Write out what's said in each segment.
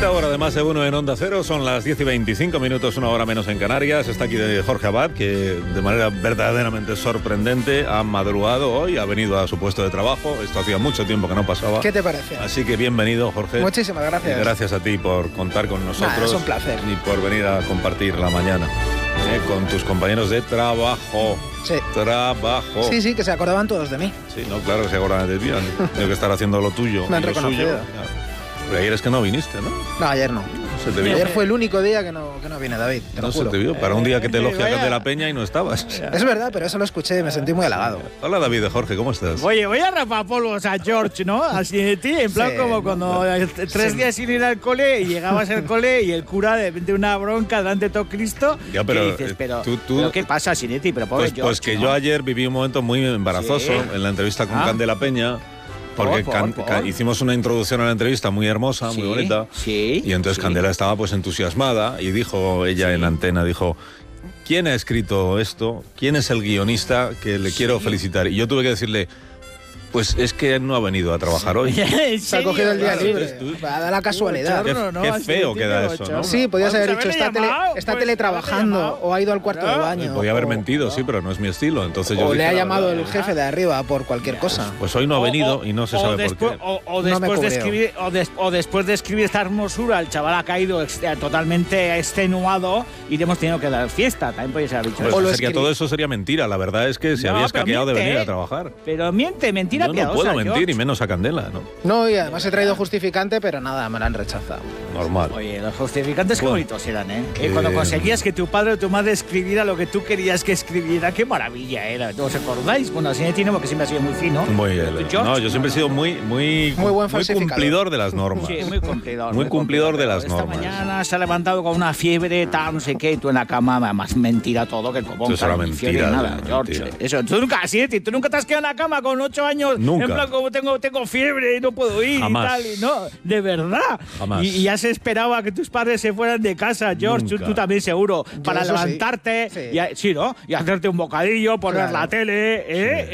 La hora de Más de Uno en Onda Cero, son las 10:25, una hora menos en Canarias. Está aquí Jorge Abad, que de manera verdaderamente sorprendente ha madrugado hoy, ha venido a su puesto de trabajo. Esto hacía mucho tiempo que no pasaba. ¿Qué te parece? Así que bienvenido, Jorge. Muchísimas gracias. Y gracias a ti por contar con nosotros. Nada, es un placer. Y por venir a compartir la mañana con tus compañeros de trabajo. Sí. Trabajo. Sí, que se acordaban todos de mí. Sí, no, claro que se acordaban de ti. Tengo que estar haciendo lo tuyo. Me han y lo reconocido. suyo. Pero ayer es que no viniste, ¿no? No, ayer no. Se te vio. Ayer fue el único día que no viene David, te lo No se juro. te vio. Para un día que te elogia vaya. de la Peña y no estabas. Es verdad, pero eso lo escuché y me sentí muy halagado. Hola, David de Jorge, ¿cómo estás? Oye, voy a rapar polvos a George, ¿no? Así de ti, en plan Sí, como cuando 3 días sin ir al cole y llegabas al cole y el cura de una bronca delante de todo Cristo. Ya, pero, ¿qué dices? Pero, tú- ¿pero qué pasa, Sinetti? Pero pobre Pues que George, yo ¿no? ayer viví un momento muy embarazoso Sí. en la entrevista con Ah. Candela Peña. Porque Por. hicimos una introducción a la entrevista muy hermosa, Sí, muy bonita. sí, Y entonces sí. Candela estaba pues entusiasmada y dijo ella en la antena, dijo, ¿quién ha escrito esto? ¿Quién es el guionista que le quiero felicitar? Y yo tuve que decirle, pues es que no ha venido a trabajar hoy. ¿En Se ha cogido el día serio? libre. Entonces tú- Va a dar la casualidad. Qué- Chorro, ¿no? qué Así feo de queda típico, eso, ¿no? chorro. Sí, podías haber Pues dicho, haberle llamado, está pues teletrabajando haberle llamado. o ha ido al cuarto de Claro. baño. Podía haber o- mentido, sí, pero no es mi estilo. Entonces yo O dije le ha la llamado verdad. el jefe de arriba por cualquier cosa. Pues hoy no ha venido y no se sabe por después, qué. O No me después de cubreo. escribir, o después de escribir esta hermosura, el chaval ha caído totalmente extenuado y le hemos tenido que dar fiesta. También podéis haber dicho Pues eso. O lo sería, escribí. todo eso sería mentira. La verdad es que se No, había pero escaqueado de miente, venir a ¿eh? trabajar. Pero mentira Yo no piadosa, puedo mentir, George. y menos a Candela, ¿no? No, y además he traído justificante, pero nada, me lo han rechazado. Normal. Oye, los justificantes qué Bueno, bonitos eran, ¿eh? que- Cuando conseguías que tu padre o tu madre escribiera lo que tú querías que escribiera, qué maravilla era. ¿Os acordáis? Bueno, así tiene porque siempre ha sido muy fino. No, yo siempre he sido muy buen falsificador. cumplidor de las normas. Sí, muy cumplidor. Muy cumplidor de las Esta normas. mañana se ha levantado con una fiebre, tal, no sé qué, y tú en la cama, más mentira todo, que el copón. Eso era claro, ni fiebre, mentira, nada, era George. mentira. Eso, tú nunca te has quedado en la cama con 8 años, Nunca. en plan como tengo fiebre y no puedo ir Jamás. y tal, y no, de verdad. Jamás. Y ya se esperaba que tus padres se fueran de casa, George, tú Nunca. también seguro, para eso sí. levantarte, Sí. sí, ¿no? Y hacerte un bocadillo, poner Claro. la tele,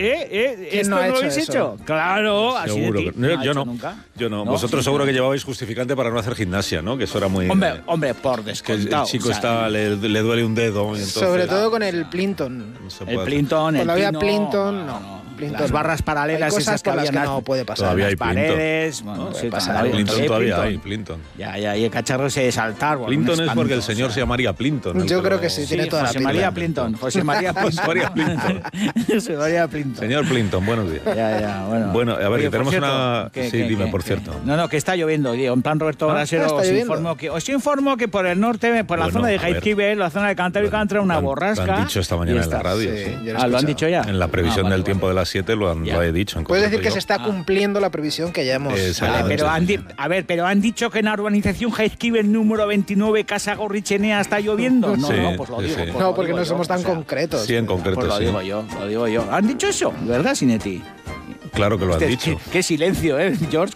¿Quién ¿Esto no ha lo hecho habéis eso? hecho? Claro, así de Seguro ti. que- ¿No ha yo hecho no. nunca? Yo no. ¿No? Vosotros Sí, seguro no. que llevabais justificante para no hacer gimnasia, ¿no? Que eso era muy... Hombre, por que descontado. el chico o sea, le duele un dedo. Y entonces, Sobre todo con el Plinton. no se el puede hacer. Plinton, el Cuando había pino, Plinton, no. Plinton Las no. barras paralelas Hay cosas esas que por las había que no puede pasar. Todavía hay las paredes, bueno, puede sí, pasar. todavía Plinton todavía hay, Plinton. Plinton. Ya, y el cacharro ese de saltar. bueno, Plinton un es porque el espanto, señor o se sea. llamaría Plinton. el Yo que creo lo- que sí, Sí, tiene toda la José pinta. María Plinton. José María Plinton. José María Plinton. José María Plinton. Señor Plinton, buenos días. Ya, bueno. Bueno, a ver, Oye, que por tenemos cierto, una... Sí, dime, por cierto. No, que está lloviendo, tío. En plan Roberto Brasero, está os lloviendo. informo que por el norte, por la Bueno, zona de a ver. Jaizkibel, la zona de Cantábrico, ha entrado una borrasca. Lo han dicho esta y mañana en está. la radio. Sí, sí. yo lo he ¿Lo han escuchado. dicho ya? En la previsión vale, del tiempo vale. de las 7 lo Ya. he dicho. en Puedes decir concreto que yo. se está cumpliendo la previsión que ya hemos... Exactamente. Vale, pero sí. pero han dicho que en la urbanización Jaizkibel número 29, Casa Gorrichenea, está lloviendo. No, Sí, pues lo sí, digo. sí. pues No, lo porque digo no yo, somos tan o sea, concretos. Sí, en concreto, Pues lo sí. digo yo. ¿Han dicho eso? ¿Verdad, Sinetti? Claro que lo han Qué dicho. silencio, George.